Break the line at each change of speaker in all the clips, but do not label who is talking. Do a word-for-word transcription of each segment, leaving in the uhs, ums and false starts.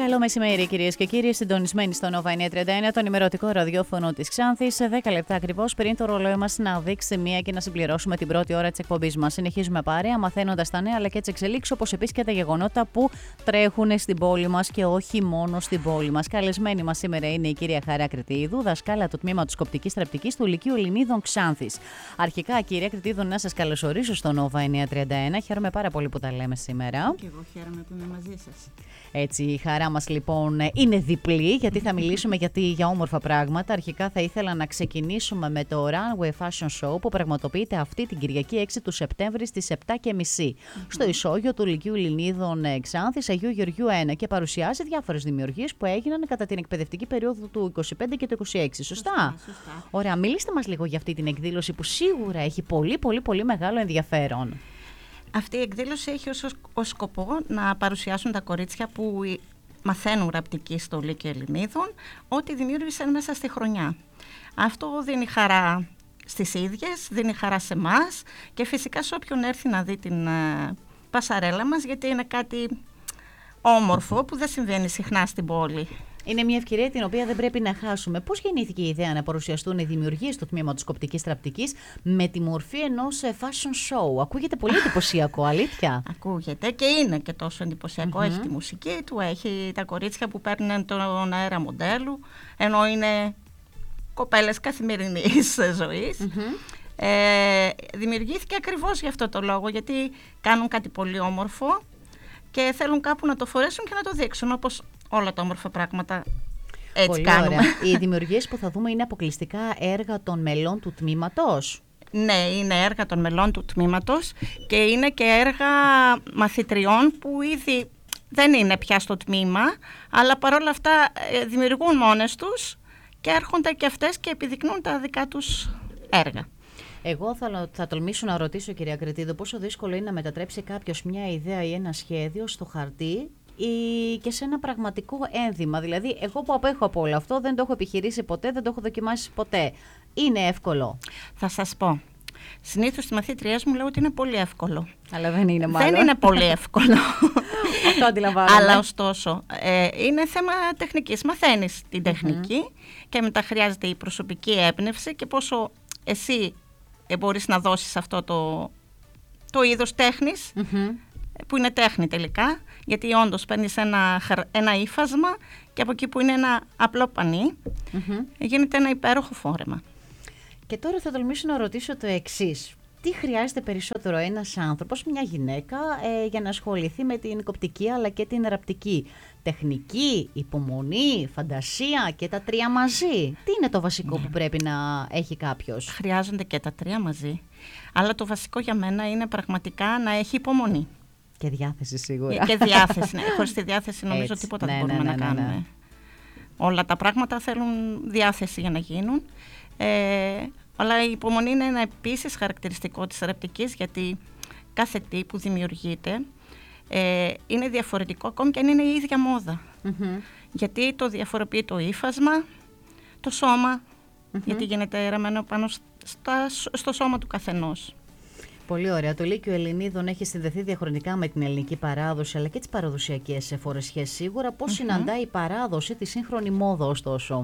Καλό μεσημέρι, κυρίες και κύριοι. Συντονισμένοι στο Nova εννιακόσια τριάντα ένα, τον ημερωτικό ραδιόφωνο της Ξάνθης. Σε δέκα λεπτά ακριβώς πριν το ρολόι μας να δείξει μία και να συμπληρώσουμε την πρώτη ώρα της εκπομπής μας. Συνεχίζουμε παρέα, μαθαίνοντας τα νέα αλλά και τις εξελίξεις, όπως επίσης και τα γεγονότα που τρέχουν στην πόλη μας και όχι μόνο στην πόλη μας. Καλεσμένη μας σήμερα είναι η κυρία Χαρά Κρητίδου, δασκάλα του τμήματος Κοπτικής Θρεπτικής του Λυκείου Ελληνίδων Ξάνθης. Αρχικά, κυρία Κρητίδου, να σας καλωσορίσω στο Nova εννιακόσια τριάντα ένα. Χαίρομαι πάρα πολύ που τα λέμε σήμερα.
Και εγώ χαίρομαι που είμαι μαζί σας.
Έτσι, η χαρά μας λοιπόν είναι διπλή, γιατί θα μιλήσουμε γιατί, για όμορφα πράγματα. Αρχικά θα ήθελα να ξεκινήσουμε με το Runway Fashion Show που πραγματοποιείται αυτή την Κυριακή έξι του Σεπτέμβρη στις επτά και μισή mm-hmm. στο ισόγειο του Λυκείου Ελληνίδων Ξάνθης Αγίου Γεωργιού ένα και παρουσιάζει διάφορες δημιουργίες που έγιναν κατά την εκπαιδευτική περίοδο του είκοσι πέντε και του είκοσι έξι. Σωστά?
Σωστά, σωστά.
Ωραία, μιλήστε μας λίγο για αυτή την εκδήλωση που σίγουρα έχει πολύ πολύ πολύ μεγάλο ενδιαφέρον.
Αυτή η εκδήλωση έχει ως, ως σκοπό να παρουσιάσουν τα κορίτσια που μαθαίνουν ραπτική στο Λύκειο Ελληνίδων ό,τι δημιούργησαν μέσα στη χρονιά. Αυτό δίνει χαρά στις ίδιες, δίνει χαρά σε εμάς και φυσικά σε όποιον έρθει να δει την uh, πασαρέλα μας, γιατί είναι κάτι όμορφο που δεν συμβαίνει συχνά στην πόλη.
Είναι μια ευκαιρία την οποία δεν πρέπει να χάσουμε. Πώς γεννήθηκε η ιδέα να παρουσιαστούν οι δημιουργίες του τμήματος Κοπτικής Θρεπτικής με τη μορφή ενός fashion show? Ακούγεται πολύ εντυπωσιακό, αλήθεια.
Ακούγεται και είναι και τόσο εντυπωσιακό. Mm-hmm. Έχει τη μουσική του, έχει τα κορίτσια που παίρνουν τον αέρα μοντέλου, ενώ είναι κοπέλες καθημερινής ζωής. Mm-hmm. Ε, δημιουργήθηκε ακριβώς για αυτό το λόγο, γιατί κάνουν κάτι πολύ όμορφο και θέλουν κάπου να το φορέσουν και να το δείξουν, όπως όλα τα όμορφα πράγματα έτσι
πολύ
κάνουμε.
Ωραία. Οι δημιουργίες που θα δούμε είναι αποκλειστικά έργα των μελών του τμήματος?
Ναι, είναι έργα των μελών του τμήματος και είναι και έργα μαθητριών που ήδη δεν είναι πια στο τμήμα, αλλά παρόλα αυτά δημιουργούν μόνες τους και έρχονται και αυτές και επιδεικνύουν τα δικά τους έργα.
Εγώ θα, θα τολμήσω να ρωτήσω, κυρία Κρητίδου, πόσο δύσκολο είναι να μετατρέψει κάποιος μια ιδέα ή ένα σχέδιο στο χαρτί ή και σε ένα πραγματικό ένδυμα. Δηλαδή, εγώ που απέχω από όλο αυτό, δεν το έχω επιχειρήσει ποτέ, δεν το έχω δοκιμάσει ποτέ. Είναι εύκολο?
Θα σας πω. Συνήθως στις μαθήτριές μου λέω ότι είναι πολύ εύκολο.
Αλλά δεν είναι μάλλον.
Δεν είναι πολύ εύκολο.
Αυτό αντιλαμβάνομαι.
Αλλά ωστόσο, ε, είναι θέμα τεχνικής. Μαθαίνεις την τεχνική mm-hmm. και μετά χρειάζεται η προσωπική έμπνευση και πόσο εσύ ε, μπορείς να δώσεις αυτό το, το είδος τέχνης, mm-hmm. που είναι τέχνη τελικά, γιατί όντως παίρνεις ένα, ένα ύφασμα και από εκεί που είναι ένα απλό πανί, mm-hmm. γίνεται ένα υπέροχο φόρεμα.
Και τώρα θα τολμήσω να ρωτήσω το εξής. Τι χρειάζεται περισσότερο ένας άνθρωπος, μια γυναίκα, ε, για να ασχοληθεί με την κοπτική αλλά και την ραπτική? Τεχνική, υπομονή, φαντασία και τα τρία μαζί? Τι είναι το βασικό ναι. που πρέπει να έχει κάποιος?
Χρειάζονται και τα τρία μαζί, αλλά το βασικό για μένα είναι πραγματικά να έχει υπομονή.
Και διάθεση σίγουρα.
Και διάθεση, ναι. Χωρίς τη διάθεση νομίζω
Έτσι,
τίποτα
ναι,
δεν μπορούμε
ναι, ναι,
να κάνουμε. Ναι, ναι. Όλα τα πράγματα θέλουν διάθεση για να γίνουν. Ε, αλλά η υπομονή είναι ένα επίσης χαρακτηριστικό της ραπτικής, γιατί κάθε τι που δημιουργείται ε, είναι διαφορετικό, ακόμη και αν είναι η ίδια μόδα. Mm-hmm. Γιατί το διαφοροποιεί το ύφασμα, το σώμα, mm-hmm. γιατί γίνεται ραμμένο πάνω στα, στο σώμα του καθενός.
Πολύ ωραία. Το Λύκειο Ελληνίδων έχει συνδεθεί διαχρονικά με την ελληνική παράδοση αλλά και τις παραδοσιακές φορεσιές σίγουρα. Πώς mm-hmm. συναντάει η παράδοση τη σύγχρονη μόδα ωστόσο?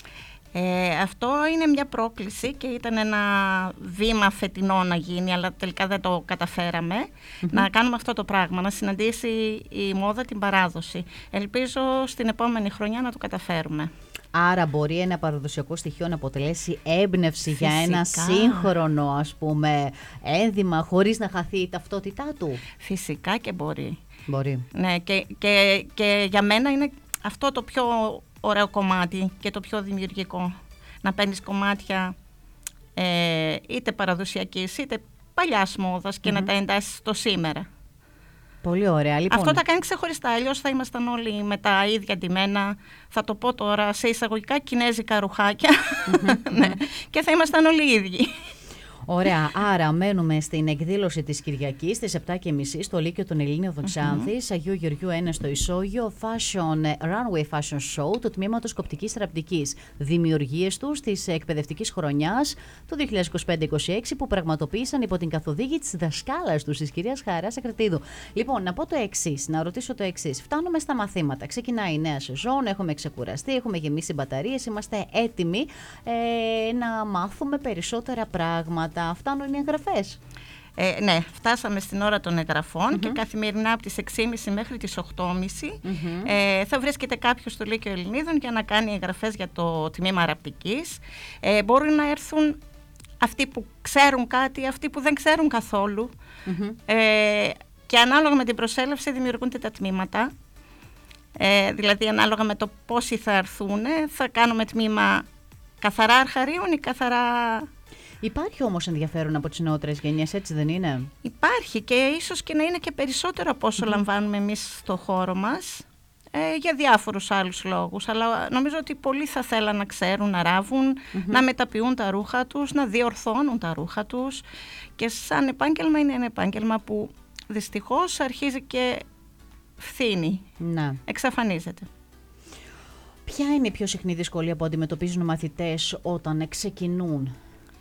Ε, αυτό είναι μια πρόκληση και ήταν ένα βήμα φετινό να γίνει, αλλά τελικά δεν το καταφέραμε mm-hmm. να κάνουμε αυτό το πράγμα, να συναντήσει η μόδα την παράδοση. Ελπίζω στην επόμενη χρονιά να το καταφέρουμε.
Άρα μπορεί ένα παραδοσιακό στοιχείο να αποτελέσει έμπνευση Φυσικά. για ένα σύγχρονο, ας πούμε, ένδυμα χωρίς να χαθεί η ταυτότητά του?
Φυσικά και μπορεί.
Μπορεί.
Ναι, και, και, και για μένα είναι αυτό το πιο ωραίο κομμάτι και το πιο δημιουργικό. Να παίρνεις κομμάτια ε, είτε παραδοσιακής είτε παλιάς μόδας και mm-hmm. να τα εντάσεις στο σήμερα.
Πολύ ωραία. Λοιπόν.
Αυτό τα κάνει ξεχωριστά, αλλιώς θα ήμασταν όλοι με τα ίδια ντυμένα, θα το πω τώρα σε εισαγωγικά, κινέζικα ρουχάκια mm-hmm. ναι, και θα ήμασταν όλοι οι ίδιοι.
Ωραία. Άρα, μένουμε στην εκδήλωση της Κυριακής στις επτά και μισή στο Λύκειο των Ελλήνιων Ξάνθης, mm-hmm. Αγίου Γεωργιού ένα στο Ισόγειο, Fashion, Runway Fashion Show του τμήματος κοπτικής θεραπευτικής. Δημιουργίες τους της εκπαιδευτικής χρονιάς του δύο χιλιάδες είκοσι πέντε είκοσι έξι που πραγματοποίησαν υπό την καθοδήγηση της δασκάλας τους, της κυρίας Χαράς Ακρατίδου. Λοιπόν, να πω το εξής, να ρωτήσω το εξής. Φτάνουμε στα μαθήματα. Ξεκινάει η νέα σεζόν, έχουμε ξεκουραστεί, έχουμε γεμίσει μπαταρίες, είμαστε έτοιμοι ε, να μάθουμε περισσότερα πράγματα. Φτάνουν οι εγγραφές.
Ε, ναι, φτάσαμε στην ώρα των εγγραφών mm-hmm. και καθημερινά από τις έξι και μισή μέχρι τις οκτώ και μισή mm-hmm. ε, θα βρίσκεται κάποιος στο Λύκειο Ελληνίδων για να κάνει εγγραφές για το τμήμα ραπτικής. Ε, μπορούν να έρθουν αυτοί που ξέρουν κάτι, αυτοί που δεν ξέρουν καθόλου. Mm-hmm. Ε, και ανάλογα με την προσέλευση δημιουργούνται τα τμήματα. Ε, δηλαδή ανάλογα με το πόσοι θα έρθουν, θα κάνουμε τμήμα καθαρά αρχαρίων ή καθαρά...
Υπάρχει όμως ενδιαφέρον από τις νεότερες γενιές, έτσι δεν είναι?
Υπάρχει και ίσως και να είναι και περισσότερο από όσο mm-hmm. λαμβάνουμε εμείς στο χώρο μας, ε, για διάφορους άλλους λόγους. Αλλά νομίζω ότι πολλοί θα θέλαν να ξέρουν να ράβουν, mm-hmm. να μεταποιούν τα ρούχα τους, να διορθώνουν τα ρούχα τους. Και σαν επάγγελμα είναι ένα επάγγελμα που δυστυχώς αρχίζει και φθήνει,
να.
εξαφανίζεται.
Ποια είναι η πιο συχνή δυσκολία που αντιμετωπίζουν οι μαθητές όταν ξεκινούν?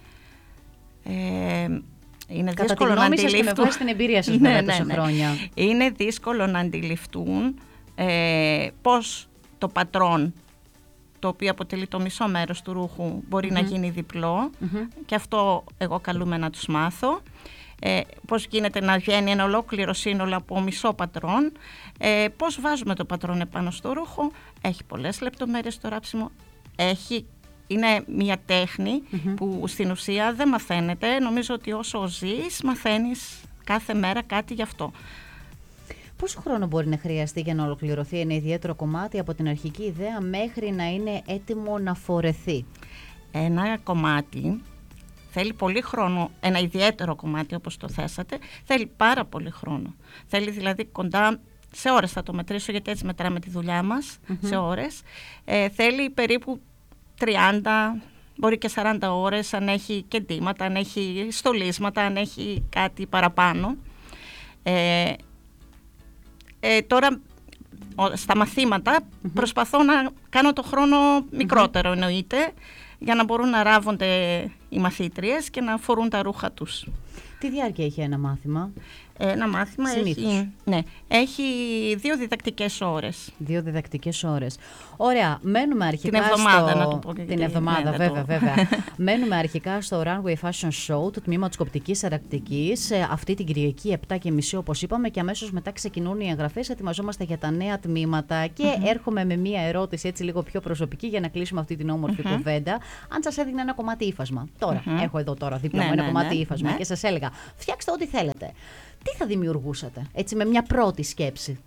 Ε, είναι
Κατά
δύσκολο
τη γνώμη
να
σας και με βάση την εμπειρία σας
ναι,
βέβαια
ναι,
τόσα
ναι.
χρόνια.
Είναι δύσκολο να αντιληφθούν ε, πώς το πατρόν, το οποίο αποτελεί το μισό μέρος του ρούχου, μπορεί mm-hmm. να γίνει διπλό mm-hmm. και αυτό εγώ καλούμε να τους μάθω. Ε, πώς γίνεται να βγαίνει ένα ολόκληρο σύνολο από μισό πατρόν, ε, πώς βάζουμε το πατρόν επάνω στο ρούχο. Έχει πολλές λεπτομέρειες το ράψιμο, έχει, είναι μια τέχνη mm-hmm. που στην ουσία δεν μαθαίνεται. Νομίζω ότι όσο ζεις μαθαίνεις κάθε μέρα κάτι γι' αυτό.
Πόσο χρόνο μπορεί να χρειαστεί για να ολοκληρωθεί ένα ιδιαίτερο κομμάτι από την αρχική ιδέα μέχρι να είναι έτοιμο να φορεθεί?
Ένα κομμάτι θέλει πολύ χρόνο, ένα ιδιαίτερο κομμάτι όπως το θέσατε, θέλει πάρα πολύ χρόνο. Θέλει δηλαδή κοντά, σε ώρες θα το μετρήσω γιατί έτσι μετράμε τη δουλειά μας, mm-hmm. σε ώρες. Ε, θέλει περίπου τριάντα, μπορεί και σαράντα ώρες αν έχει και ντύματα, αν έχει στολίσματα, αν έχει κάτι παραπάνω. Ε, ε, τώρα στα μαθήματα mm-hmm. προσπαθώ να κάνω το χρόνο μικρότερο mm-hmm. εννοείται, για να μπορούν να ράβονται οι μαθήτριες και να φορούν τα ρούχα τους.
Τι διάρκεια έχει ένα μάθημα?
Ένα μάθημα έχει, ναι, έχει δύο διδακτικές ώρες.
Δύο διδακτικές ώρες. Ωραία. Μένουμε αρχικά
την εβδομάδα,
στο...
να το πω.
Την εβδομάδα, ναι, βέβαια, το... βέβαια. Μένουμε αρχικά στο Runway Fashion Show, το τμήμα της κοπτικής αρακτικής, αυτή την Κυριακή επτά και μισή όπως είπαμε, και αμέσως μετά ξεκινούν οι εγγραφές. Ετοιμαζόμαστε για τα νέα τμήματα και mm-hmm. έρχομαι με μία ερώτηση έτσι λίγο πιο προσωπική για να κλείσουμε αυτή την όμορφη mm-hmm. κουβέντα. Αν σας έδεινα ένα κομμάτι ύφασμα. Τώρα, mm-hmm. έχω εδώ τώρα δίπλα μου
ναι,
ένα
ναι,
κομμάτι
ναι,
ύφασμα
ναι.
και σας έλεγα, φτιάξτε ό,τι θέλετε. Τι θα δημιουργούσατε, έτσι με μια πρώτη σκέψη?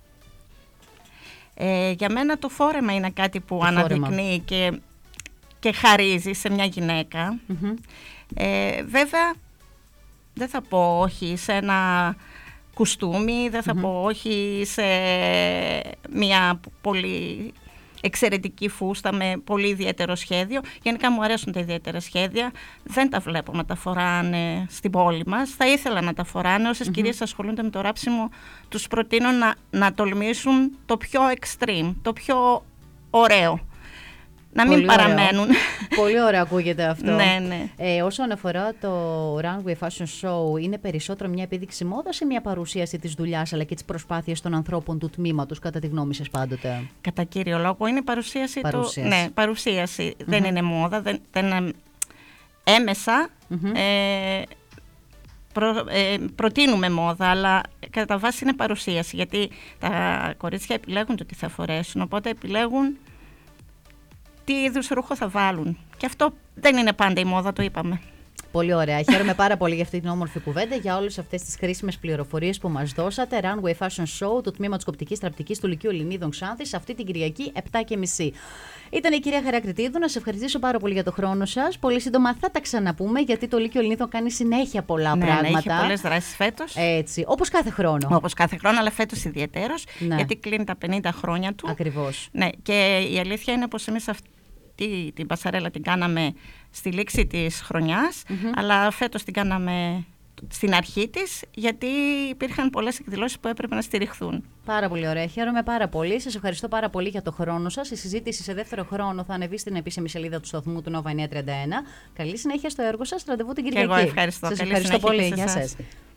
Ε, για μένα το φόρεμα είναι κάτι που το αναδεικνύει και, και χαρίζει σε μια γυναίκα. Mm-hmm. Ε, βέβαια, δεν θα πω όχι σε ένα κουστούμι, δεν θα mm-hmm. πω όχι σε μια πολύ εξαιρετική φούστα με πολύ ιδιαίτερο σχέδιο. Γενικά μου αρέσουν τα ιδιαίτερα σχέδια. Δεν τα βλέπω να τα φοράνε στην πόλη μας. Θα ήθελα να τα φοράνε. Όσες mm-hmm. κυρίες ασχολούνται με το ράψιμο, τους προτείνω να, να τολμήσουν το πιο extreme, το πιο ωραίο. Να μην
πολύ
παραμένουν.
Ωραίο. Πολύ ωραίο ακούγεται αυτό.
Ναι, ναι.
Ε, όσον αφορά το Runway Fashion Show, είναι περισσότερο μια επίδειξη μόδας ή μια παρουσίαση της δουλειάς αλλά και της προσπάθειας των ανθρώπων του τμήματος, κατά τη γνώμη σας πάντοτε?
Κατά κύριο λόγο είναι παρουσίαση.
Παρουσίαση.
Το... Ναι, παρουσίαση. Mm-hmm. Δεν είναι μόδα, δεν, δεν είναι έμεσα. Mm-hmm. Ε, προ, ε, προτείνουμε μόδα, αλλά κατά βάση είναι παρουσίαση, γιατί τα κορίτσια επιλέγουν το τι θα φορέσουν, οπότε επιλέγουν τι είδους ρούχο θα βάλουν. Και αυτό δεν είναι πάντα η μόδα, το είπαμε.
Πολύ ωραία. Χαίρομαι πάρα πολύ για αυτή την όμορφη κουβέντα, για όλες αυτές τις χρήσιμες πληροφορίες που μας δώσατε. Runway Fashion Show, το τμήμα της κοπτικής θραπτικής του Λυκείου Ελληνίδων Ξάνθης, αυτή την Κυριακή επτά και μισή. Ήταν η κυρία Χαρακριτίδου. Να σε ευχαριστήσω πάρα πολύ για το χρόνο σας. Πολύ σύντομα θα τα ξαναπούμε, γιατί το Λύκειο Ελληνίδων κάνει συνέχεια πολλά
ναι,
πράγματα.
Ναι, έχει πολλές δράσεις φέτος.
Έτσι, όπως κάθε χρόνο.
Όπως κάθε χρόνο, αλλά φέτος ιδιαιτέρως,
ναι.
γιατί κλείνει τα πενήντα χρόνια του.
Ακριβώς.
Ναι, και η αλήθεια είναι πως εμείς αυτή αυτή την πασαρέλα την κάναμε στη λήξη της χρονιάς,
Mm-hmm.
αλλά φέτος την κάναμε στην αρχή της, γιατί υπήρχαν πολλές εκδηλώσεις που έπρεπε να στηριχθούν.
Πάρα πολύ ωραία. Χαίρομαι πάρα πολύ. Σας ευχαριστώ πάρα πολύ για το χρόνο σας. Η συζήτηση σε δεύτερο χρόνο θα ανεβεί στην επίσημη σελίδα του σταθμού του Nova εννιακόσια τριάντα ένα. Καλή συνέχεια στο έργο σας. Ραντεβού την Κυριακή.
Και εγώ ευχαριστώ.
Σας
Καλή
ευχαριστώ πολύ.
συνέχεια και σε
Γεια
εσάς.
σας.